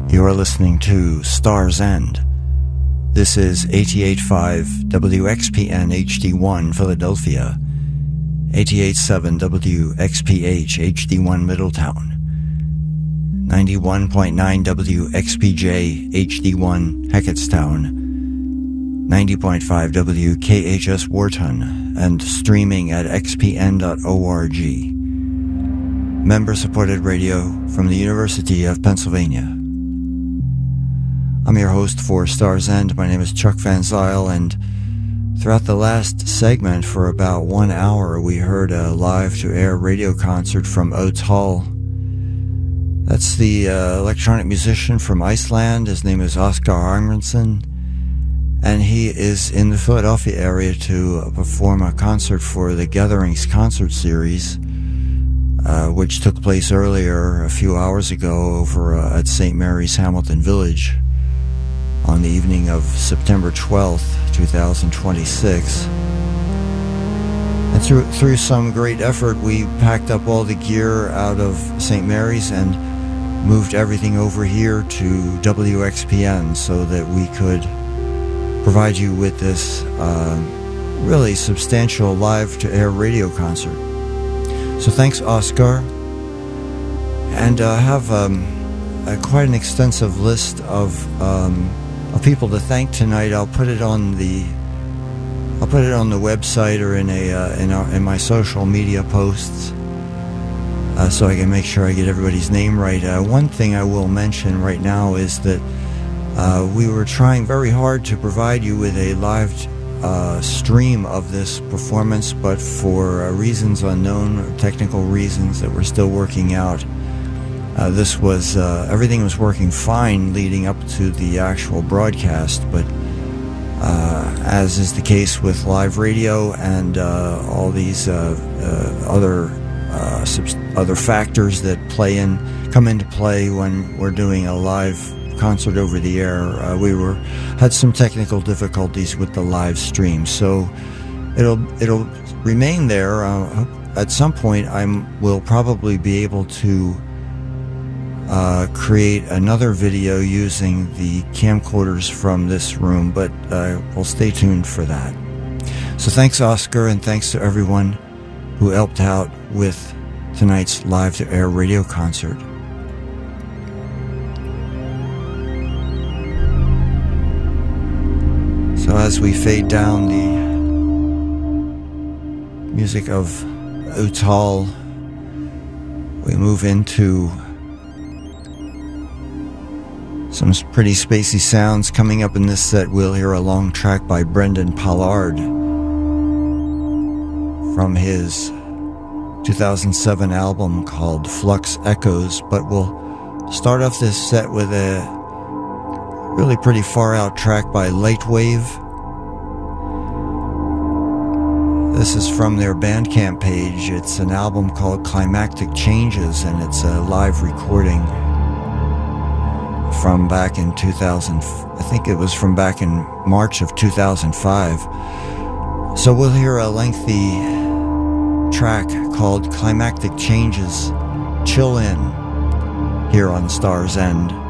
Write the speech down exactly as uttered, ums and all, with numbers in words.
You're listening to Star's End. This is eighty-eight point five W X P N H D one Philadelphia, eighty-eight point seven W X P H H D one Middletown, ninety-one point nine W X P J H D one Hackettstown, ninety point five W K H S Wharton, and streaming at x p n dot org. Member-supported radio from the University of Pennsylvania. I'm your host for Star's End. My name is Chuck Van Zyl, and throughout the last segment for about one hour, we heard a live-to-air radio concert from Oates Hall. That's the uh, electronic musician from Iceland. His name is Oscar Arngrímsson, and he is in the Philadelphia area to uh, perform a concert for the Gatherings concert series, uh, which took place earlier, a few hours ago, over uh, at Saint Mary's Hamilton Village, on the evening of September twelfth, twenty twenty-six. And through through some great effort, we packed up all the gear out of Saint Mary's and moved everything over here to W X P N so that we could provide you with this uh, really substantial live-to-air radio concert. So thanks, Oscar. And I uh, have um, a, quite an extensive list of... Um, of people to thank tonight. I'll put it on the I'll put it on the website or in a uh, in, our, in my social media posts, uh, so I can make sure I get everybody's name right. Uh, one thing I will mention right now is that uh, we were trying very hard to provide you with a live uh, stream of this performance, but for uh, reasons unknown, or technical reasons that we're still working out, Uh, this was, uh, everything was working fine leading up to the actual broadcast, but uh, as is the case with live radio and uh, all these uh, uh, other uh, subs- other factors that play in, come into play when we're doing a live concert over the air, uh, we were had some technical difficulties with the live stream, so it'll it'll remain there. Uh, at some point, I will probably be able to Uh, create another video using the camcorders from this room, but uh, we'll stay tuned for that. So thanks, Oscar, and thanks to everyone who helped out with tonight's live-to-air radio concert. So as we fade down the music of Oates Hall, we move into some pretty spacey sounds. Coming up in this set, we'll hear a long track by Brendan Pollard from his two thousand seven album called Flux Echoes, but we'll start off this set with a really pretty far-out track by Lightwave. This is from their Bandcamp page. It's an album called Climactic Changes, and it's a live recording from back in two thousand. I think it was from back in March of two thousand five. So we'll hear a lengthy track called Climactic Changes, Chill In, here on Star's End.